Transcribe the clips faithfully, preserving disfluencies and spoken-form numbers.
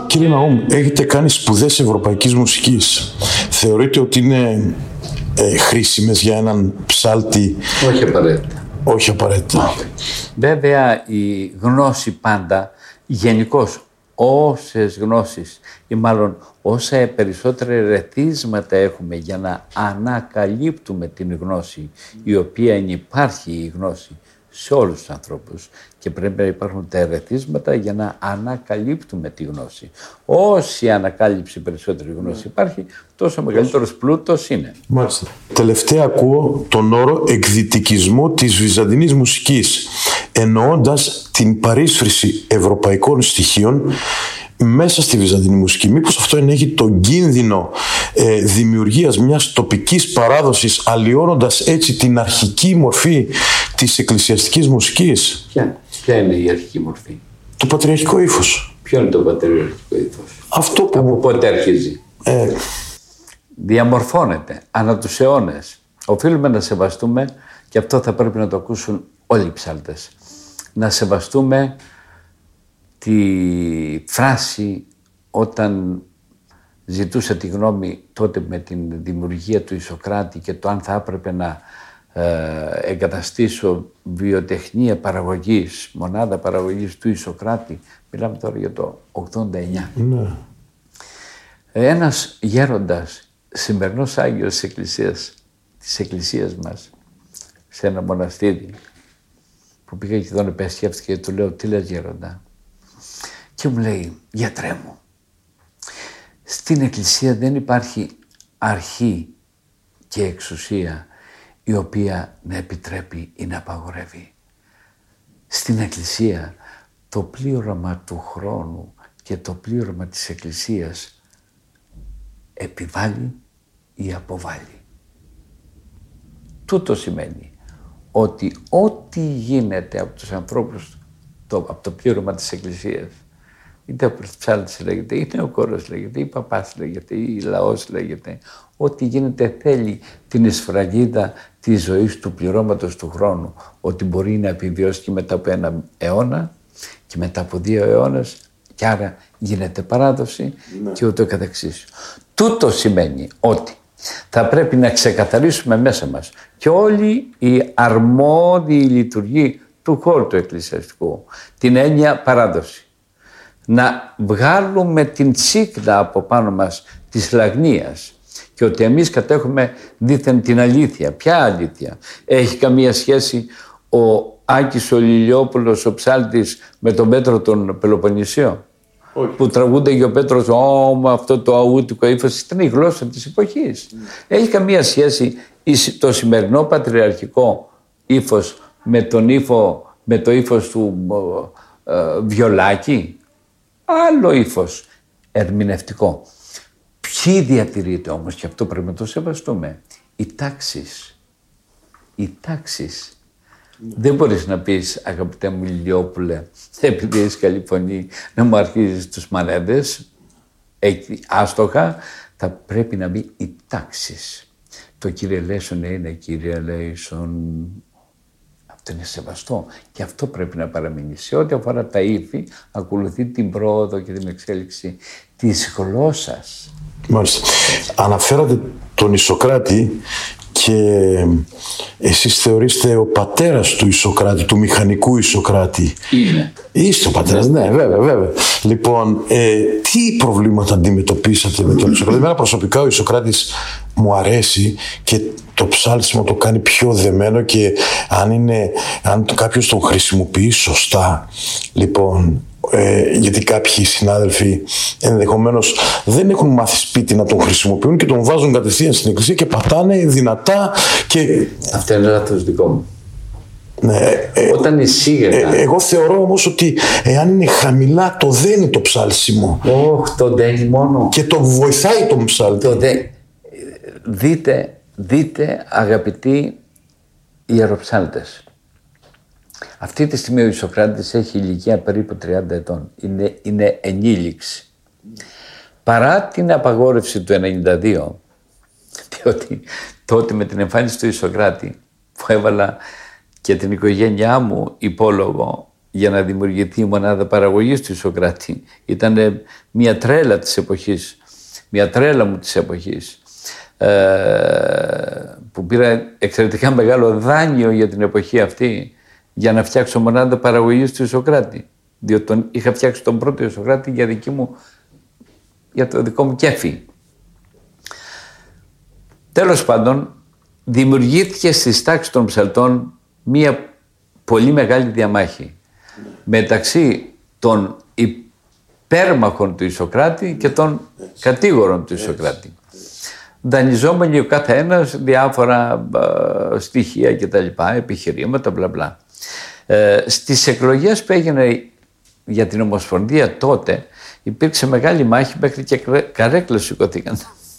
Κύριε Ναούμ, έχετε κάνει σπουδές ευρωπαϊκής μουσικής. Θεωρείτε ότι είναι ε, χρήσιμες για έναν ψάλτη? Όχι απαραίτητα. Όχι απαραίτητα. Βέβαια η γνώση πάντα, γενικώς όσες γνώσεις ή μάλλον όσα περισσότερα ερεθίσματα έχουμε για να ανακαλύπτουμε την γνώση, η οποία υπάρχει η γνώση σε όλους τους ανθρώπους και πρέπει να υπάρχουν τα ερεθίσματα για να ανακαλύπτουμε τη γνώση. Όση ανακάλυψη περισσότερη γνώση υπάρχει, τόσο μεγαλύτερος πλούτος είναι. Μάλιστα. Τελευταία ακούω τον όρο εκδυτικισμό της βυζαντινής μουσικής, εννοώντας την παρίσφρηση ευρωπαϊκών στοιχείων μέσα στη βυζαντινή μουσική. Μήπως αυτό ενέχει τον κίνδυνο ε, δημιουργίας μιας τοπικής παράδοσης, αλλοιώνοντας έτσι την αρχική μορφή της εκκλησιαστικής μουσικής? Ποια, ποια είναι η αρχική μορφή? Το πατριαρχικό ύφος. Ποιο είναι το πατριαρχικό ύφος? Αυτό που... Από πότε αρχίζει? Ε... Διαμορφώνεται ανά τους αιώνες. Οφείλουμε να σεβαστούμε, και αυτό θα πρέπει να το ακούσουν όλοι οι ψάλτες, να σεβαστούμε τη φράση όταν ζητούσε τη γνώμη τότε με την δημιουργία του Ισοκράτη και το αν θα έπρεπε να ε, εγκαταστήσω βιοτεχνία παραγωγής, μονάδα παραγωγής του Ισοκράτη. Μιλάμε τώρα για το ογδόντα εννιά. Ναι. Ένας γέροντας, σημερινός Άγιος της Εκκλησίας, της Εκκλησίας μας, σε ένα μοναστήρι που πήγα και τον επεσκέφτηκε και του λέω, τι λες γέροντα? Και μου λέει, γιατρέ μου, στην Εκκλησία δεν υπάρχει αρχή και εξουσία η οποία να επιτρέπει ή να απαγορεύει. Στην Εκκλησία το πλήρωμα του χρόνου και το πλήρωμα της Εκκλησίας επιβάλλει ή αποβάλλει. Τούτο σημαίνει ότι ό,τι γίνεται από τους ανθρώπους, το, από το πλήρωμα της Εκκλησίας, είτε ο ψάλτης λέγεται, είτε ο κόρος λέγεται, ή παπάς λέγεται, ή λαός λέγεται, ό,τι γίνεται θέλει την εσφραγίδα της ζωής του πληρώματος του χρόνου, ότι μπορεί να επιβιώσει και μετά από ένα αιώνα και μετά από δύο αιώνες, και άρα γίνεται παράδοση, ναι, και ούτω καθεξής. Τούτο σημαίνει ότι θα πρέπει να ξεκαθαρίσουμε μέσα μας και όλη η αρμόδιη λειτουργία του χώρου του εκκλησιαστικού, την έννοια παράδοση. Να βγάλουμε την τσίκνα από πάνω μας της λαγνίας και ότι εμείς κατέχουμε δήθεν την αλήθεια. Ποια αλήθεια? Έχει καμία σχέση ο Άκης ο Λιλιόπουλος, ο ψάλτης, με τον Πέτρο τον Πελοποννησίο? Όχι. Που τραγούνται και ο Πέτρος, «Ω, αυτό το αούτικο ύφος», ήταν η γλώσσα της εποχής. Mm. Έχει καμία σχέση το σημερινό πατριαρχικό ύφος με, τον ύφο, με το ύφος του ε, Βιολάκη? Άλλο ύφος ερμηνευτικό. Ποιοι διατηρείται όμως, και αυτό πρέπει να το σεβαστούμε? Οι τάξεις. Οι τάξεις. Mm. Δεν μπορείς να πεις, αγαπητέ μου Λιλιόπουλε, επειδή έχεις καλή φωνή, να μου αρχίζεις τους μανέδες, άστοχα. Θα πρέπει να μπει οι τάξεις. Το Κύριε Λέησον είναι Κύριε Λέησον. Αυτό είναι σεβαστό και αυτό πρέπει να παραμείνει. Σε ό,τι αφορά τα ύφη, ακολουθεί την πρόοδο και την εξέλιξη της γλώσσας. Μάλιστα. Αναφέρατε τον Ισοκράτη και εσείς θεωρείστε ο πατέρας του Ισοκράτη, του μηχανικού Ισοκράτη. Είναι. Είστε ο πατέρας, ναι, ναι, βέβαια, βέβαια. Λοιπόν, ε, τι προβλήματα αντιμετωπίσατε με τον Ισοκράτη? Εμένα προσωπικά ο Ισοκράτης μου αρέσει και το ψάλτισμα το κάνει πιο δεμένο, και αν, είναι, αν κάποιος τον χρησιμοποιεί σωστά, λοιπόν, ε, γιατί κάποιοι συνάδελφοι ενδεχομένως δεν έχουν μάθει σπίτι να τον χρησιμοποιούν και τον βάζουν κατευθείαν στην εκκλησία και πατάνε δυνατά και... Αυτό είναι λάθος δικό μου. Ναι, ε, Όταν εισήγεται. Ε, εγώ θεωρώ όμως ότι εάν είναι χαμηλά το δένει το ψάλσιμο. Όχι, το δένει μόνο. Και το βοηθάει τον ψάλτη. Το δε... Δείτε, δείτε αγαπητοί ιεροψάλτες. Αυτή τη στιγμή ο Ισοκράτης έχει ηλικία περίπου τριάντα ετών. Είναι, είναι ενήλιξη. Παρά την απαγόρευση του ενενήντα δύο, διότι τότε με την εμφάνιση του Ισοκράτη που έβαλα και την οικογένειά μου υπόλογο για να δημιουργηθεί η μονάδα παραγωγής του Ισοκράτη. Ήταν μια τρέλα της εποχής, μια τρέλα μου της εποχής, ε, που πήρα εξαιρετικά μεγάλο δάνειο για την εποχή αυτή για να φτιάξω μονάδα παραγωγής του Ισοκράτη. Διότι τον, είχα φτιάξει τον πρώτο Ισοκράτη για, δική μου, για το δικό μου κέφι. Τέλος πάντων, δημιουργήθηκε στις τάξεις των ψαλτών μία πολύ μεγάλη διαμάχη μεταξύ των υπέρμαχων του Ισοκράτη και των κατήγορων του Ισοκράτη. Δανειζόμενοι ο κάθε ένας διάφορα α, στοιχεία και τα λοιπά, επιχειρήματα, μπλα μπλα. Ε, στις εκλογές που έγινε για την Ομοσπονδία τότε υπήρξε μεγάλη μάχη, μέχρι και καρέκλες σηκωθήκαν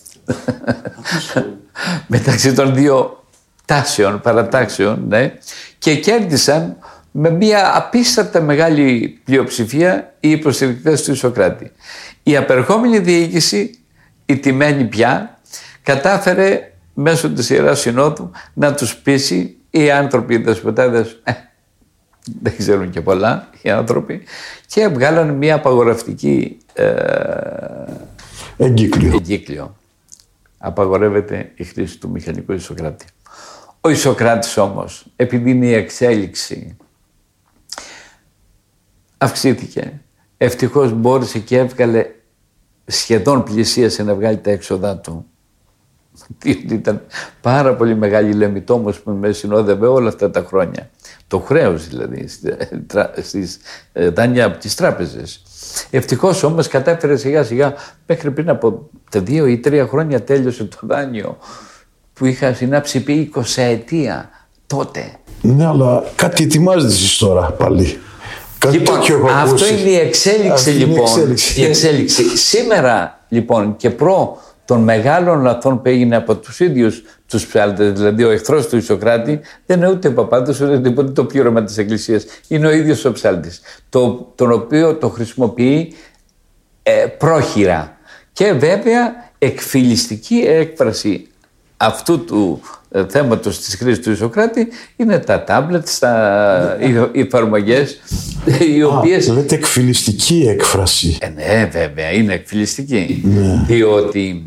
μεταξύ των δύο τάσεων, παρατάξεων, ναι, και κέρδισαν με μια απίστευτα μεγάλη πλειοψηφία οι υποστηρικτές του Ισοκράτη. Η απερχόμενη διοίκηση, η τιμένη πια, κατάφερε μέσω της Ιεράς Συνόδου να τους πείσει οι άνθρωποι, οι δεσποτάδες, ε, δεν ξέρουν και πολλά οι άνθρωποι, και βγάλαν μια απαγορευτική ε, εγκύκλιο. εγκύκλιο. Απαγορεύεται η χρήση του μηχανικού Ισοκράτη. Ο Ισοκράτης όμως, επειδή είναι η εξέλιξη, αυξήθηκε. Ευτυχώς μπόρεσε και έβγαλε, σχεδόν πλησίασε να βγάλει τα έξοδά του. Διότι ήταν πάρα πολύ μεγάλη λεμιτόμος που με συνόδευε όλα αυτά τα χρόνια. Το χρέος δηλαδή, στις δάνεια από τις τράπεζες. Ευτυχώς όμως κατάφερε σιγά σιγά, μέχρι πριν από τα δύο ή τρία χρόνια τέλειωσε το δάνειο που είχα συνάψει επί είκοσι ετία τότε. Ναι, αλλά κάτι ετοιμάζεται εσείς τώρα πάλι. Κάτι λοιπόν, αυτό ακούσει. Είναι η εξέλιξη. Αυτή λοιπόν. Η εξέλιξη. Η εξέλιξη. Σήμερα λοιπόν και προ των μεγάλων λαθών που έγινε από τους ίδιους τους ψάλτες, δηλαδή ο εχθρός του Ισοκράτη δεν είναι ούτε παπάδος ούτε τίποτε το πλήρωμα της Εκκλησίας. Είναι ο ίδιος ο ψάλτης, το, τον οποίο το χρησιμοποιεί ε, πρόχειρα. Και βέβαια εκφυλιστική έκφραση αυτού του ε, θέματος της χρήσης του Ισοκράτη είναι τα τάμπλετ, τα, οι, οι εφαρμογές, οι οποίες... Α, λέτε εκφυλιστική έκφραση. Ε, ναι, βέβαια, είναι εκφυλιστική. Ναι. Διότι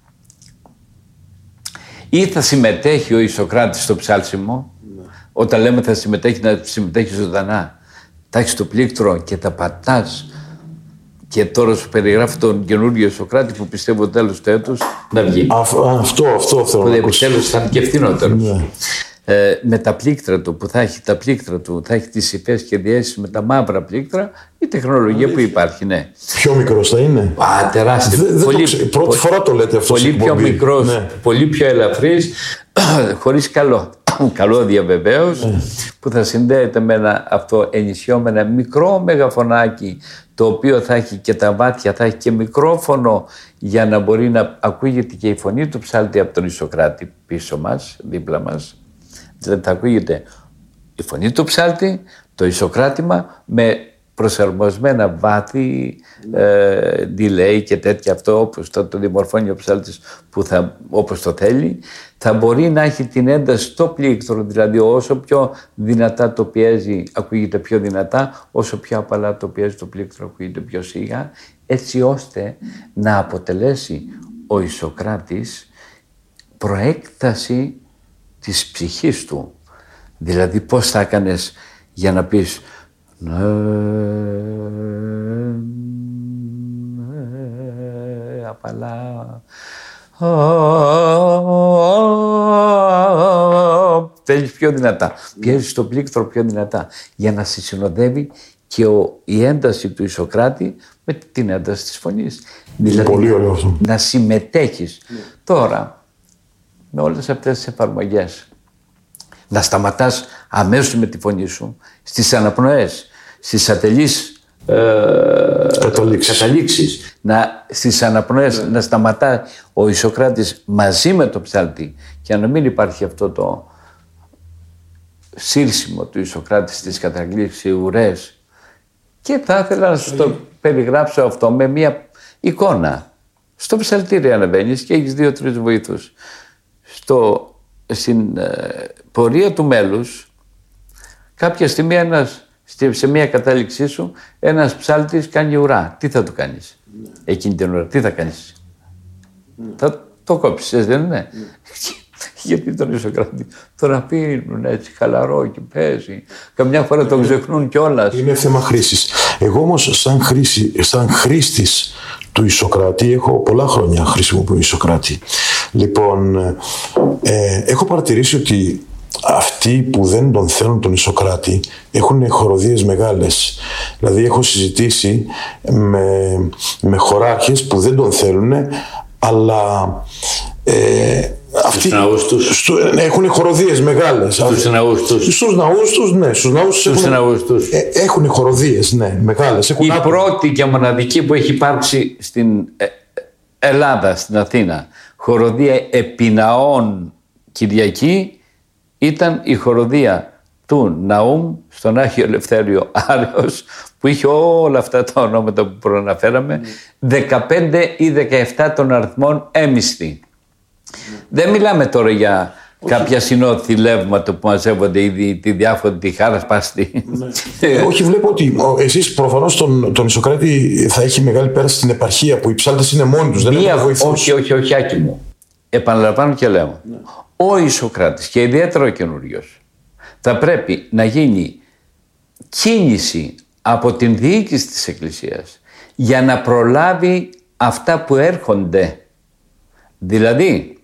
ή θα συμμετέχει ο Ισοκράτης στο ψάλσιμο, ναι. Όταν λέμε θα συμμετέχει, να συμμετέχει ζωντανά, θα έχεις το πλήκτρο και τα πατάς. Και τώρα σου περιγράφει τον καινούργιο Ισοκράτη που πιστεύω τέλος του έτους να βγει. Α, αυτό, αυτό θέλω να ακούσω. Επιτέλους θα είναι και φθηνότερο. Ναι. Ε, με τα πλήκτρα του που θα έχει, τα πλήκτρα του, θα έχει τις υφές και διέσεις με τα μαύρα πλήκτρα, η τεχνολογία που υπάρχει, ναι. Πιο μικρός θα είναι. Α, τεράστιο. Δε, πολύ, πρώτη πολύ, φορά το λέτε αυτό. Πολύ πιο μικρός, ναι. Πολύ πιο ελαφρύς, χωρίς καλό. Καλώδια βεβαίως, ναι. Που θα συνδέεται με ένα αυτό ενισχυόμενο μικρό μεγαφωνάκι, το οποίο θα έχει και τα βάτια, θα έχει και μικρόφωνο για να μπορεί να ακούγεται και η φωνή του ψάλτη από τον Ισοκράτη πίσω μας, δίπλα μας. Δηλαδή θα ακούγεται η φωνή του ψάλτη, το ισοκράτημα με προσαρμοσμένα βάθη, ε, delay και τέτοια, αυτό όπως το, το δημορφώνει ο ψάλτης που θα, όπως το θέλει, θα μπορεί να έχει την ένταση στο πλήκτρο, δηλαδή όσο πιο δυνατά το πιέζει ακούγεται πιο δυνατά, όσο πιο απαλά το πιέζει το πλήκτρο ακούγεται πιο σιγά, έτσι ώστε να αποτελέσει ο Ισοκράτης προέκταση της ψυχής του. Δηλαδή πώς θα έκανες για να πεις ναι, ναι, απαλά, θέλεις πιο δυνατά, πιέζεις το πλήκτρο πιο δυνατά για να σε συνοδεύει και ο, η ένταση του Ισοκράτη με την ένταση της φωνής. Δηλαδή πολύ ωραίο αυτό. Να συμμετέχεις. Yeah. Τώρα με όλες αυτές τις εφαρμογές να σταματάς αμέσως με τη φωνή σου στις αναπνοές, στις ατελείς ε, καταλήξεις, καταλήξεις να, στις αναπνοές yeah. να σταματά ο Ισοκράτης μαζί με το ψάλτη και να μην υπάρχει αυτό το σύρσιμο του Ισοκράτη στις καταγλίξεις ουρές. Και θα ήθελα να σου το περιγράψω αυτό με μια εικόνα. Στο ψαλτήρι ανεβαίνεις και έχεις δύο-τρεις βοήθους. Στο, στην ε, πορεία του μέλους κάποια στιγμή ένας σε μια κατάληξή σου, ένας ψάλτης κάνει ουρά. Τι θα του κάνεις ναι. εκείνη την ώρα, τι θα κάνεις. Ναι. Θα το κόψεις, δεν είναι. Ναι. Γιατί τον Ισοκράτη τον αφήνουν έτσι χαλαρό και παίζει. Καμιά φορά τον ξεχνούν κιόλας. Είναι θέμα χρήσης. Εγώ όμως σαν, χρήση, σαν χρήστης του Ισοκράτη έχω πολλά χρόνια χρησιμοποιώ Ισοκράτη. Λοιπόν, ε, έχω παρατηρήσει ότι αυτοί που δεν τον θέλουν τον Ισοκράτη έχουν χοροδίες μεγάλες. Δηλαδή έχω συζητήσει με, με χωράρχες που δεν τον θέλουν, αλλά ε, αυτοί στου, έχουν χοροδίες μεγάλες. Στους ναούς τους. Στους ναούς τους, ναι. Στους ναούς τους έχουν, ναούς τους. Ε, έχουν χοροδίες, ναι, μεγάλες. Έχουν η άπλο. πρώτη και μοναδική που έχει υπάρξει στην ε, Ελλάδα, στην Αθήνα, χοροδία επιναών Κυριακή, ήταν η χοροδία του Ναούμ στον Άγιο Ελευθέριο Άρεος, που είχε όλα αυτά τα ονόματα που προαναφέραμε, mm. δεκαπέντε ή δεκαεπτά των αριθμών έμισθη. Mm. Δεν μιλάμε τώρα για όχι. κάποια συνόδη λεύματα που μαζεύονται ήδη τη διάφορη τη χάρα σπάστη. Ναι. Όχι, βλέπω ότι εσείς προφανώς τον, τον Ισοκράτη θα έχει μεγάλη πέραση στην επαρχία που οι ψάλτες είναι μόνοι τους. Δεν Μία, όχι, όχι, όχι, Άκη μου. Επαναλαμβάνω και λέω. Ναι. Ο Ισοκράτης και ιδιαίτερα ο καινούριος θα πρέπει να γίνει κίνηση από την διοίκηση της Εκκλησίας για να προλάβει αυτά που έρχονται. Δηλαδή,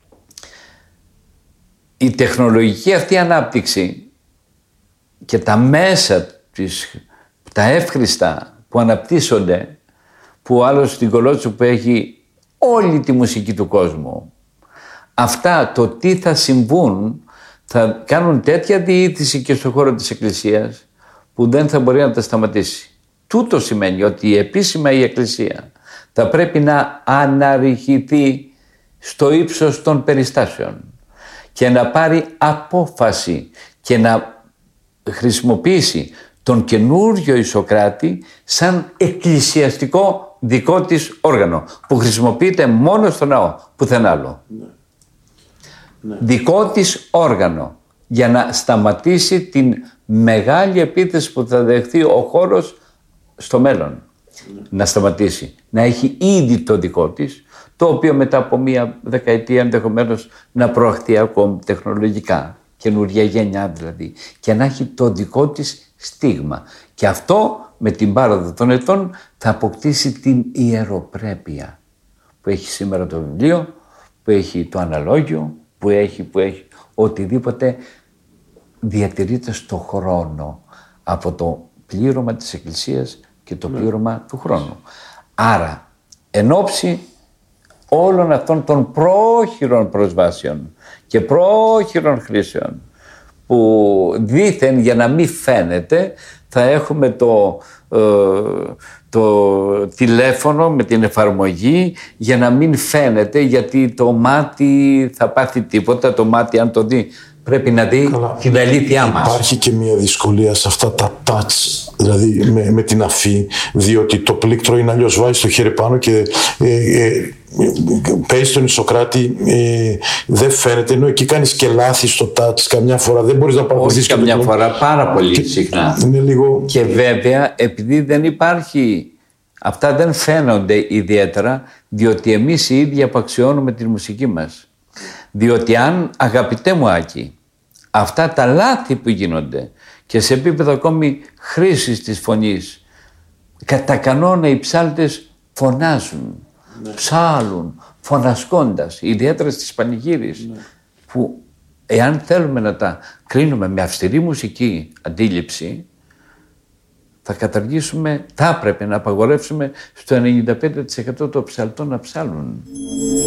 η τεχνολογική αυτή ανάπτυξη και τα μέσα, της, τα εύχριστα που αναπτύσσονται, που άλλος στην Κολότσου που έχει όλη τη μουσική του κόσμου, αυτά το τι θα συμβούν θα κάνουν τέτοια διοίκηση και στον χώρο της Εκκλησίας που δεν θα μπορεί να τα σταματήσει. Τούτο σημαίνει ότι επίσημα η Εκκλησία θα πρέπει να αναρριχηθεί στο ύψος των περιστάσεων και να πάρει απόφαση και να χρησιμοποιήσει τον καινούριο Ισοκράτη σαν εκκλησιαστικό δικό της όργανο που χρησιμοποιείται μόνο στο ναό, πουθενά άλλο. Ναι. Ναι. Δικό της όργανο για να σταματήσει την μεγάλη επίθεση που θα δεχθεί ο χώρος στο μέλλον. Ναι. Να σταματήσει. Να έχει ήδη το δικό της, το οποίο μετά από μία δεκαετία ενδεχομένως να προαχθεί ακόμη τεχνολογικά, καινούργια γενιά δηλαδή, και να έχει το δικό της στίγμα. Και αυτό με την πάροδο των ετών θα αποκτήσει την ιεροπρέπεια που έχει σήμερα το βιβλίο, που έχει το αναλόγιο, που έχει, που έχει οτιδήποτε διατηρείται στο χρόνο από το πλήρωμα της Εκκλησίας και το πλήρωμα του χρόνου. Άρα, εν ώψη όλων αυτών των πρόχειρων προσβάσεων και πρόχειρων χρήσεων που δήθεν για να μην φαίνεται θα έχουμε το, ε, το τηλέφωνο με την εφαρμογή για να μην φαίνεται, γιατί το μάτι θα πάθει τίποτα, το μάτι αν το δει πρέπει να δει Καλά. την αλήθειά μας. Υπάρχει και μια δυσκολία σε αυτά τα touch, δηλαδή με, με την αφή, διότι το πλήκτρο είναι αλλιώς, βάζει το χέρι πάνω και ε, ε, παίζει τον Ισοκράτη, ε, δεν φαίνεται, ενώ εκεί κάνεις και λάθη στο touch καμιά φορά, δεν μπορείς να παρακολουθήσεις. Όχι καμιά φορά, πάρα πολύ και, συχνά. Είναι λίγο... Και βέβαια, επειδή δεν υπάρχει, αυτά δεν φαίνονται ιδιαίτερα, διότι εμείς οι ίδιοι απαξιώνουμε τη μουσική μας. Διότι αν, αγαπητέ μου Άκη, αυτά τα λάθη που γίνονται και σε επίπεδο ακόμη χρήσης της φωνής, κατά κανόνα οι ψάλτες φωνάζουν, ναι. ψάλουν, φωνασκώντας, ιδιαίτερα στις πανηγύρεις, ναι. που εάν θέλουμε να τα κρίνουμε με αυστηρή μουσική αντίληψη, θα καταργήσουμε, θα έπρεπε να απαγορεύσουμε στο ενενήντα πέντε τοις εκατό των ψαλτών να ψάλουν.